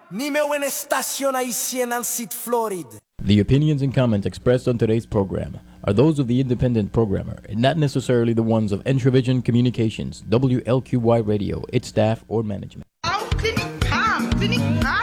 Numéro 1 station haïtienne en site Floride. The opinions and comments expressed on today's program are those of the independent programmer and not necessarily the ones of Entravision Communications, WLQY Radio, its staff, or management. Oh, clinic, calm,